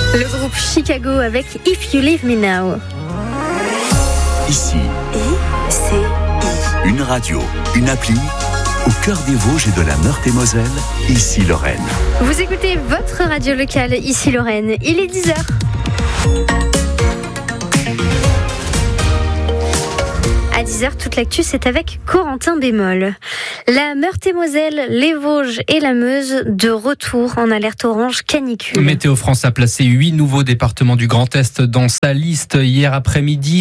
Le groupe Chicago avec If You Leave Me Now. Ici, ICI. une radio, une appli, au cœur des Vosges et de la Meurthe-et-Moselle, ici Lorraine. Vous écoutez votre radio locale, ici Lorraine. Il est 10h. À 10h, toute l'actu, c'est avec Corentin Bémol. La Meurthe-et-Moselle, les Vosges et la Meuse de retour en alerte orange canicule. Météo France a placé 8 nouveaux départements du Grand Est dans sa liste hier après-midi.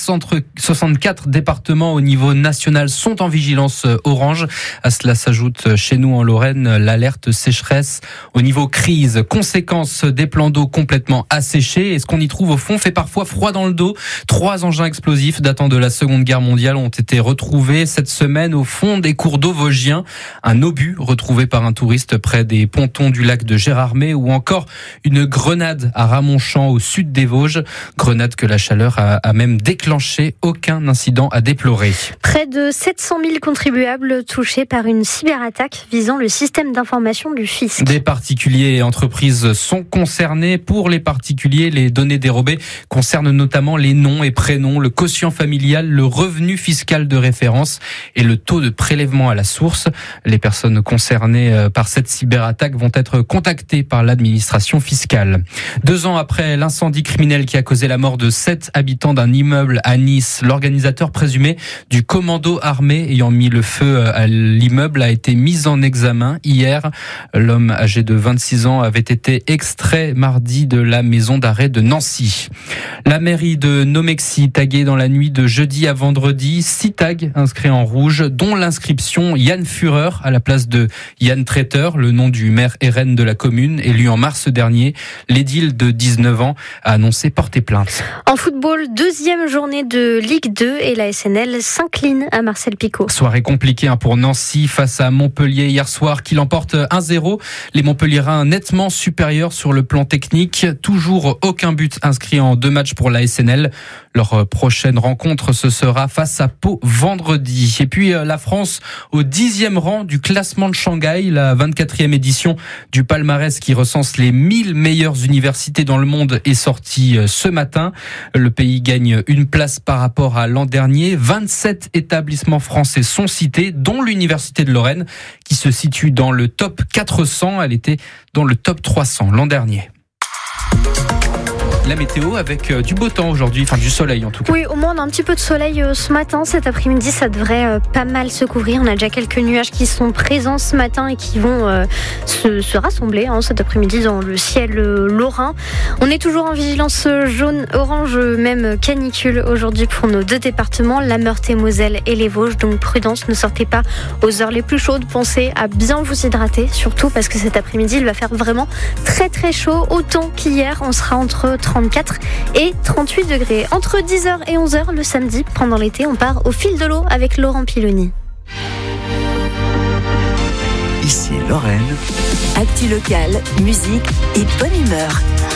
64 départements au niveau national sont en vigilance orange. À cela s'ajoute chez nous en Lorraine l'alerte sécheresse au niveau crise. Conséquence des plans d'eau complètement asséchés. Et ce qu'on y trouve au fond fait parfois froid dans le dos. 3 engins explosifs datant de la Seconde Guerre mondiale ont été retrouvés cette semaine au fond des cours d'eau vosgiens. Un obus retrouvé par un touriste près des pontons du lac de Gérardmer ou encore une grenade à Ramonchamp au sud des Vosges. Grenade que la chaleur a même déclenché. Aucun incident à déplorer. Près de 700 000 contribuables touchés par une cyberattaque visant le système d'information du fisc. Des particuliers et entreprises sont concernés. Pour les particuliers, les données dérobées concernent notamment les noms et prénoms, le quotient familial, le revenu fiscal de référence et le taux de prélèvement à la source. Les personnes concernées par cette cyberattaque vont être contactées par l'administration fiscale. 2 ans après l'incendie criminel qui a causé la mort de 7 habitants d'un immeuble à Nice, l'organisateur présumé du commando armé ayant mis le feu à l'immeuble a été mis en examen hier. L'homme âgé de 26 ans avait été extrait mardi de la maison d'arrêt de Nancy. La mairie de Nomexy taguée dans la nuit de jeudi à vendredi, 6 tags inscrits en rouge, dont l'inscription Yann Führer à la place de Yann Traiteur, le nom du maire RN de la commune, élu en mars dernier. L'édile de 19 ans a annoncé porter plainte. En football, 2e journée de Ligue 2 et la SNL s'incline à Marcel Picot. Soirée compliquée pour Nancy face à Montpellier hier soir qui l'emporte 1-0. Les Montpelliérains nettement supérieurs sur le plan technique. Toujours aucun but inscrit en 2 matchs pour la SNL. Leur prochaine rencontre, ce sera face à Pau vendredi. Et puis la France au 10e rang du classement de Shanghai, la 24e édition du palmarès qui recense les 1000 meilleures universités dans le monde est sortie ce matin. Le pays gagne une place par rapport à l'an dernier. 27 établissements français sont cités, dont l'Université de Lorraine qui se situe dans le top 400. Elle était dans le top 300 l'an dernier. La météo avec du beau temps aujourd'hui, enfin du soleil en tout cas. Oui, au moins on a un petit peu de soleil ce matin. Cet après-midi, ça devrait pas mal se couvrir. On a déjà quelques nuages qui sont présents ce matin et qui vont se rassembler cet après-midi dans le ciel lorrain. On est toujours en vigilance jaune, orange, même canicule aujourd'hui pour nos 2 départements, la Meurthe-et-Moselle et les Vosges. Donc prudence, ne sortez pas aux heures les plus chaudes. Pensez à bien vous hydrater, surtout parce que cet après-midi, il va faire vraiment très très chaud. Autant qu'hier, on sera entre 34 et 38 degrés. Entre 10h et 11h le samedi, pendant l'été, on part au fil de l'eau avec Laurent Piloni. Ici Lorraine. Actu locale, musique et bonne humeur.